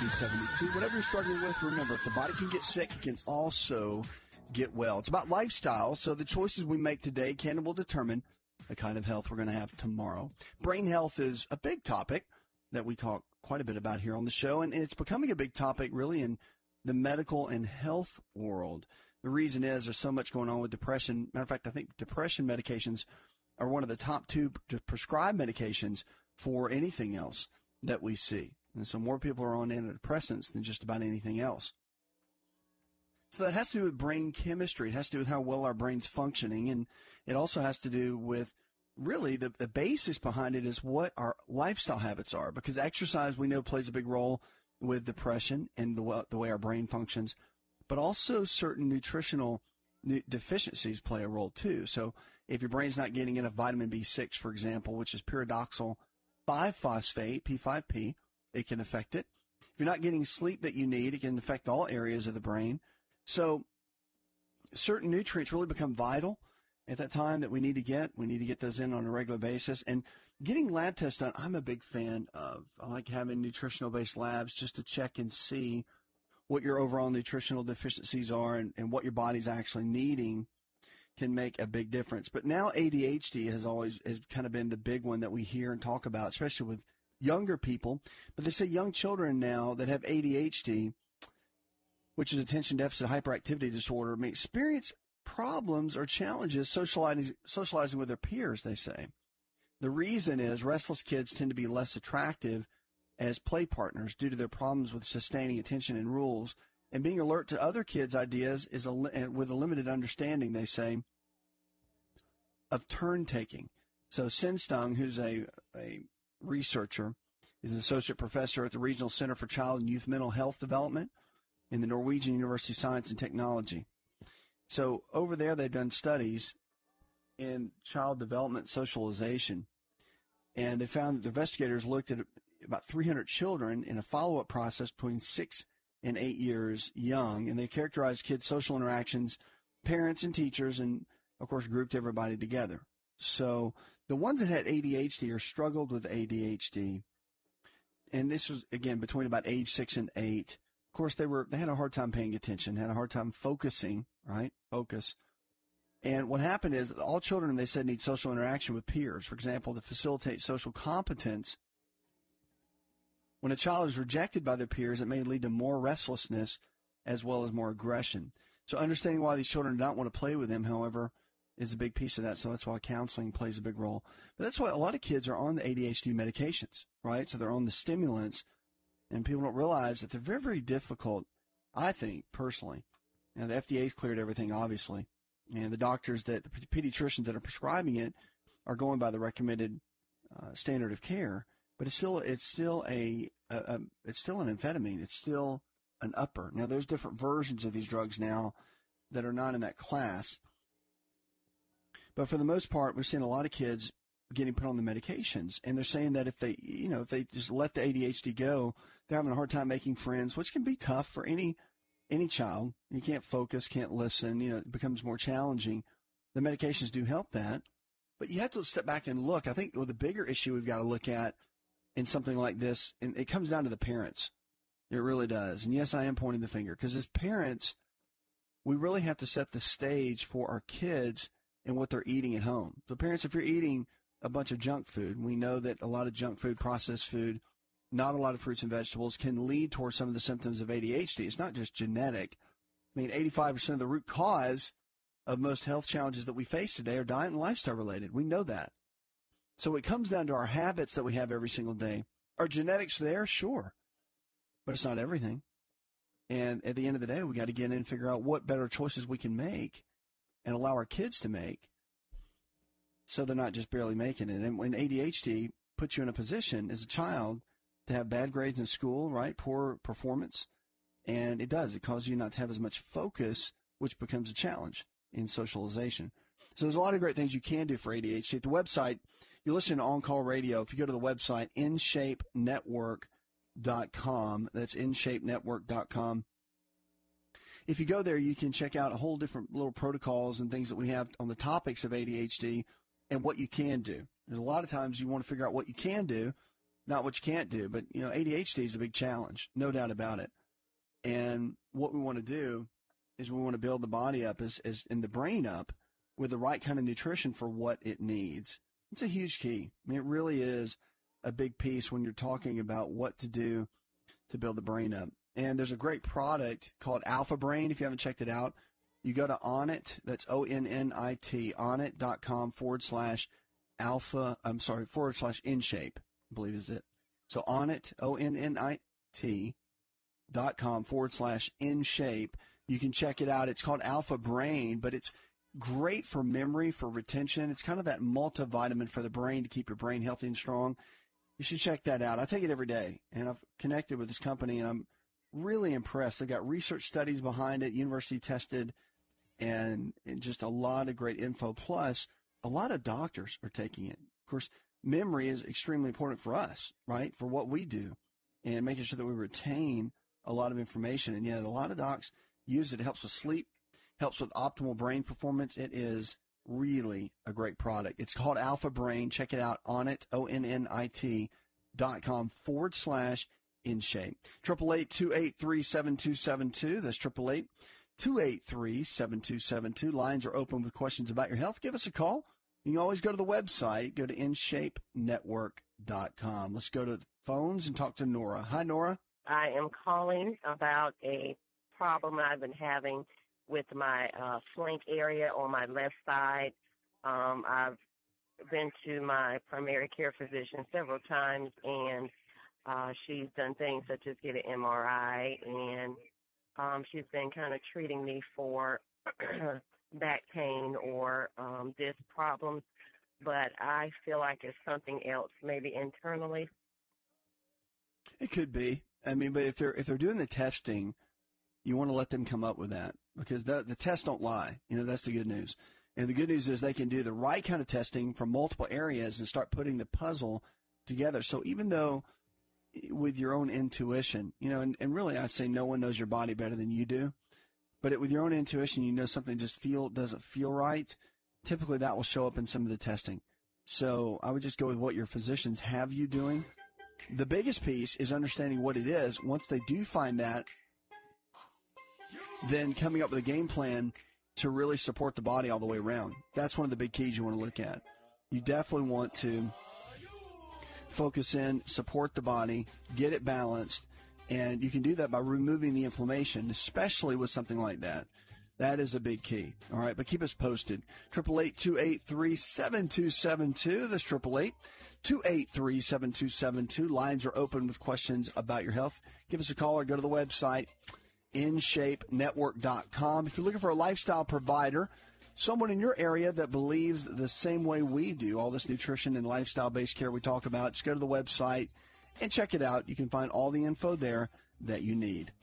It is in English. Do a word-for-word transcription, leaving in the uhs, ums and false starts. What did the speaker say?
eight seven two. Whatever you're struggling with, remember, if the body can get sick, it can also get well. It's about lifestyle, so the choices we make today can and will determine the kind of health we're going to have tomorrow. Brain health is a big topic that we talk quite a bit about here on the show, and it's becoming a big topic really in the medical and health world. The reason is there's so much going on with depression. Matter of fact, I think depression medications are one of the top two prescribed medications for anything else that we see. And so more people are on antidepressants than just about anything else. So that has to do with brain chemistry. It has to do with how well our brain's functioning. And it also has to do with really the, the basis behind it is what our lifestyle habits are. Because exercise, we know, plays a big role with depression and the, the way our brain functions. But also certain nutritional deficiencies play a role too. So if your brain's not getting enough vitamin B six, for example, which is pyridoxal five phosphate, P five P, it can affect it. If you're not getting sleep that you need, it can affect all areas of the brain. So certain nutrients really become vital at that time that we need to get. We need to get those in on a regular basis. And getting lab tests done, I'm a big fan of. I like having nutritional-based labs just to check and see what your overall nutritional deficiencies are and, and what your body's actually needing can make a big difference. But now A D H D has always has kind of been the big one that we hear and talk about, especially with younger people. But they say young children now that have A D H D, which is attention deficit hyperactivity disorder, may experience problems or challenges socializing, socializing with their peers, they say. The reason is restless kids tend to be less attractive as play partners due to their problems with sustaining attention and rules. And being alert to other kids' ideas is a, with a limited understanding, they say, of turn-taking. So Sinstang, who's a, a researcher, is an associate professor at the Regional Center for Child and Youth Mental Health Development in the Norwegian University of Science and Technology. So over there, they've done studies in child development socialization, and they found that the investigators looked at about three hundred children in a follow-up process between six and eight years young, and they characterized kids' social interactions, parents and teachers, and, of course, grouped everybody together. So the ones that had A D H D or struggled with A D H D, and this was, again, between about age six and eight. Of course, they were they had a hard time paying attention, had a hard time focusing, right? Focus. And what happened is that all children, they said, need social interaction with peers. For example, to facilitate social competence. When a child is rejected by their peers, it may lead to more restlessness as well as more aggression. So understanding why these children do not want to play with them, however, is a big piece of that. So that's why counseling plays a big role. But that's why a lot of kids are on the A D H D medications, right? So they're on the stimulants, and people don't realize that they're very, very difficult, I think, personally. Now, the F D A's cleared everything, obviously, and the doctors that, the pediatricians that are prescribing it are going by the recommended uh, standard of care. But it's still, it's still a, a, a, it's still an amphetamine. It's still an upper. Now, there's different versions of these drugs now that are not in that class. But for the most part, we're seeing a lot of kids getting put on the medications, and they're saying that if they, you know, if they just let the A D H D go, they're having a hard time making friends, which can be tough for any, any child. You can't focus, can't listen, you know, it becomes more challenging. The medications do help that, but you have to step back and look. I think well, the bigger issue we've got to look at in something like this, and it comes down to the parents. It really does. And yes, I am pointing the finger, because as parents, we really have to set the stage for our kids and what they're eating at home. So parents, if you're eating a bunch of junk food, we know that a lot of junk food, processed food, not a lot of fruits and vegetables can lead towards some of the symptoms of A D H D. It's not just genetic. I mean, eighty-five percent of the root cause of most health challenges that we face today are diet and lifestyle related. We know that. So it comes down to our habits that we have every single day. Are genetics there? Sure. But it's not everything. And at the end of the day, we got to get in and figure out what better choices we can make and allow our kids to make so they're not just barely making it. And when A D H D puts you in a position as a child to have bad grades in school, right, poor performance, and it does. It causes you not to have as much focus, which becomes a challenge in socialization. So there's a lot of great things you can do for A D H D. At the website, you listen to On Call Radio. If you go to the website, in shape network dot com, that's in shape network dot com. If you go there, you can check out a whole different little protocols and things that we have on the topics of A D H D and what you can do. There's a lot of times you want to figure out what you can do not what you can't do. But, you know, A D H D is a big challenge, no doubt about it. And what we want to do is we want to build the body up as, as and the brain up with the right kind of nutrition for what it needs. It's a huge key. I mean, it really is a big piece when you're talking about what to do to build the brain up. And there's a great product called Alpha Brain. If you haven't checked it out, you go to Onnit, that's O N N I T, onnit.com forward slash alpha, I'm sorry, forward slash InShape, I believe is it. So Onnit, O N N I T, dot com forward slash InShape. You can check it out. It's called Alpha Brain, but it's great for memory, for retention. It's kind of that multivitamin for the brain to keep your brain healthy and strong. You should check that out. I take it every day, and I've connected with this company, and I'm really impressed. They've got research studies behind it, university tested, and, and just a lot of great info. Plus, a lot of doctors are taking it. Of course, memory is extremely important for us, right, for what we do, and making sure that we retain a lot of information. And, yeah, a lot of docs use it. It helps with sleep, helps with optimal brain performance. It is really a great product. It's called Alpha Brain. Check it out on it, O N N I T dot com forward slash InShape. Triple eight two eight three seven two seven two. That's triple eight two eight three seven two seven two. Lines are open with questions about your health. Give us a call. You can always go to the website. Go to in shape network dot com. Let's go to the phones and talk to Nora. Hi, Nora. I am calling about a problem I've been having with my uh, flank area on my left side. Um, I've been to my primary care physician several times, and uh, she's done things such as get an M R I, and um, she's been kind of treating me for back pain or um, disc problems, but I feel like it's something else, maybe internally. It could be. I mean, but if they're if they're doing the testing, you want to let them come up with that, because the the tests don't lie. You know, that's the good news. And the good news is they can do the right kind of testing from multiple areas and start putting the puzzle together. So even though with your own intuition, you know, and, and really I say no one knows your body better than you do, but it, with your own intuition, you know something just feel doesn't feel right, typically that will show up in some of the testing. So I would just go with what your physicians have you doing. The biggest piece is understanding what it is. Once they do find that, then coming up with a game plan to really support the body all the way around. That's one of the big keys you want to look at. You definitely want to focus in, support the body, get it balanced, and you can do that by removing the inflammation, especially with something like that. That is a big key. All right, but keep us posted. triple eight two eight three seven two seven two. That's triple eight two eight three seven two seven two. Lines are open with questions about your health. Give us a call or go to the website, in shape network dot com. If you're looking for a lifestyle provider, someone in your area that believes the same way we do, all this nutrition and lifestyle-based care we talk about, just go to the website and check it out. You can find all the info there that you need.